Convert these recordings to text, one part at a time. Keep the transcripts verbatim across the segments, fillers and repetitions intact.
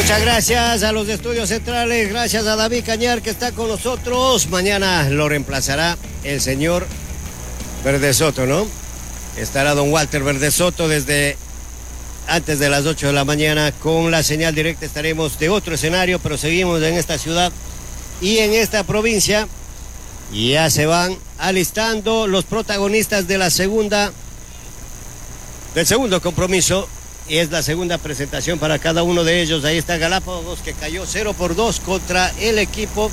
Muchas gracias a los estudios centrales, gracias a David Cañar que está con nosotros. Mañana lo reemplazará el señor Verdesoto, ¿no? Estará don Walter Verdesoto desde antes de las ocho de la mañana con la señal directa. Estaremos de otro escenario, pero seguimos en esta ciudad y en esta provincia. Y ya se van alistando los protagonistas de la segunda, del segundo compromiso. Y es la segunda presentación para cada uno de ellos. Ahí está Galápagos, que cayó cero por dos contra el equipo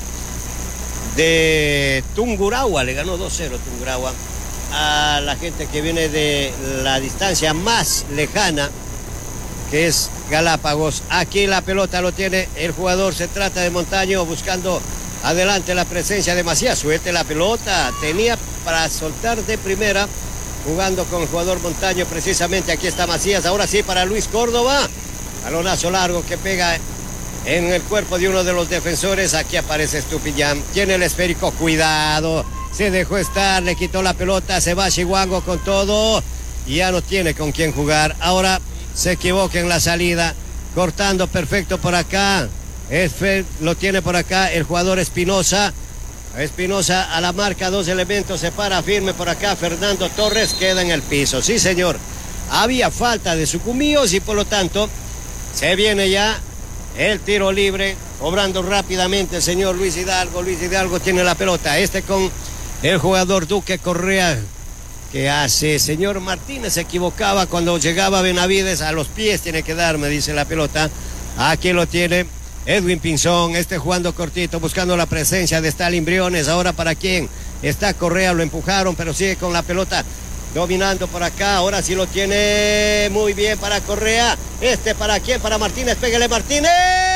de Tungurahua. Le ganó dos cero Tungurahua a la gente que viene de la distancia más lejana, que es Galápagos. Aquí la pelota lo tiene el jugador. Se trata de Montaño buscando adelante la presencia de Macías. Suelte la pelota. Tenía para soltar de primera, jugando con el jugador Montaño, precisamente. Aquí está Macías, ahora sí para Luis Córdoba. Balonazo largo que pega en el cuerpo de uno de los defensores. Aquí aparece Estupiñán, tiene el esférico, cuidado, se dejó estar, le quitó la pelota, se va Chihuango con todo y ya no tiene con quién jugar. Ahora se equivoca en la salida, cortando perfecto por acá. Esfer lo tiene por acá el jugador Espinosa. Espinosa a la marca, dos elementos, se para firme por acá. Fernando Torres queda en el piso. Sí, señor, había falta de Sucumbíos y por lo tanto se viene ya el tiro libre, cobrando rápidamente el señor Luis Hidalgo. Luis Hidalgo tiene la pelota, este con el jugador Duque Correa. ¿Qué hace? Señor Martínez se equivocaba cuando llegaba Benavides, a los pies tiene que dar, me dice la pelota. Aquí lo tiene Edwin Pinzón, este jugando cortito, buscando la presencia de Stalin Briones. Ahora para quién está Correa, lo empujaron, pero sigue con la pelota dominando por acá. Ahora sí lo tiene muy bien para Correa. Este para quién, para Martínez, pégale Martínez.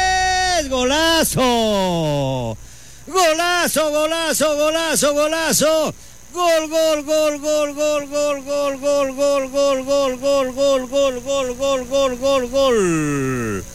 Golazo, golazo, golazo, golazo, golazo. Gol, gol, gol, gol, gol, gol, gol, gol, gol, gol, gol, gol, gol, gol, gol, gol, gol, gol, gol.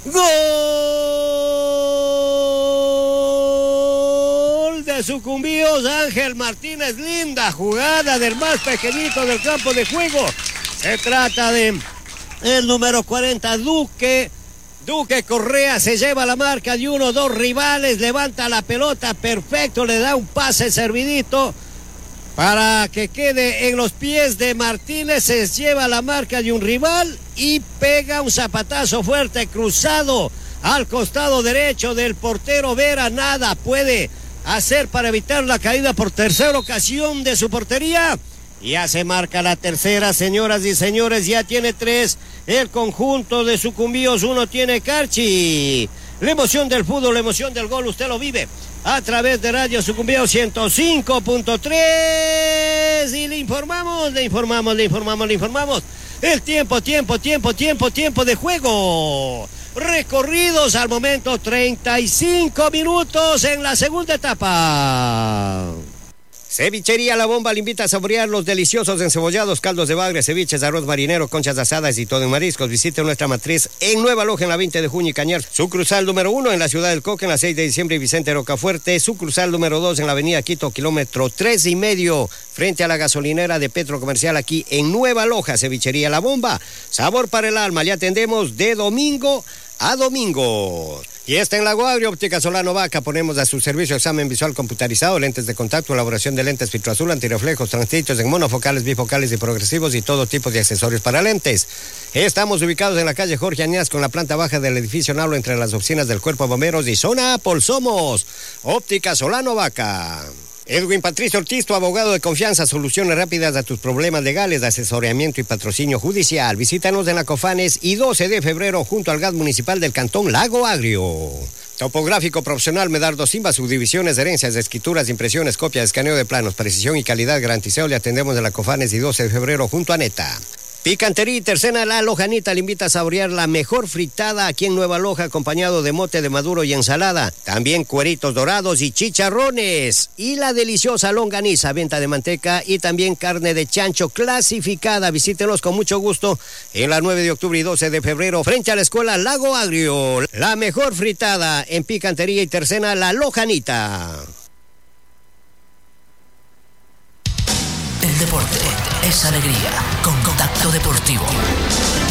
Gol de Sucumbíos, Ángel Martínez. Linda jugada del más pequeñito del campo de juego. Se trata de el número cuarenta, Duque. Duque Correa se lleva la marca de uno, dos rivales. Levanta la pelota, perfecto. Le da un pase servidito para que quede en los pies de Martínez. Se lleva la marca de un rival y pega un zapatazo fuerte cruzado al costado derecho del portero Vera. Nada puede hacer para evitar la caída por tercera ocasión de su portería. Ya se marca la tercera, señoras y señores. Ya tiene tres el conjunto de Sucumbíos, uno tiene Carchi. La emoción del fútbol, la emoción del gol, usted lo vive a través de Radio Sucumbíos ciento cinco punto tres. Y le informamos, le informamos, le informamos, le informamos. El tiempo, tiempo, tiempo, tiempo, tiempo de juego. Recorridos al momento treinta y cinco minutos en la segunda etapa. Cevichería La Bomba le invita a saborear los deliciosos encebollados, caldos de bagre, ceviches, arroz marinero, conchas asadas y todo en mariscos. Visite nuestra matriz en Nueva Loja en la veinte de junio y Cañar. Sucursal número uno en la ciudad del Coque en la seis de diciembre y Vicente Rocafuerte. Sucursal número dos en la avenida Quito, kilómetro tres y medio, frente a la gasolinera de Petro Comercial aquí en Nueva Loja. Cevichería La Bomba, sabor para el alma. Le atendemos de domingo a domingo. Y está en Lago Agrio, Óptica Solano Vaca. Ponemos a su servicio examen visual computarizado, lentes de contacto, elaboración de lentes filtro azul, antirreflejos, transitios en monofocales, bifocales y progresivos y todo tipo de accesorios para lentes. Estamos ubicados en la calle Jorge Añaz con la planta baja del edificio Nalo entre las oficinas del Cuerpo de Bomberos y zona Apple. Somos Óptica Solano Vaca. Edwin Patricio Ortiz, tu abogado de confianza, soluciones rápidas a tus problemas legales de asesoramiento y patrocinio judicial. Visítanos en la Cofanes y doce de febrero junto al gas municipal del Cantón Lago Agrio. Topográfico profesional Medardo Simba, subdivisiones, herencias, escrituras, impresiones, copias, escaneo de planos, precisión y calidad garantizado. Le atendemos en la Cofanes y doce de febrero junto a Neta. Picantería y Tercena La Lojanita le invita a saborear la mejor fritada aquí en Nueva Loja, acompañado de mote de maduro y ensalada. También cueritos dorados y chicharrones. Y la deliciosa longaniza, venta de manteca y también carne de chancho clasificada. Visítenos con mucho gusto en la nueve de octubre y doce de febrero, frente a la escuela Lago Agrio. La mejor fritada en Picantería y Tercena La Lojanita. El deporte es alegría con Contacto Deportivo.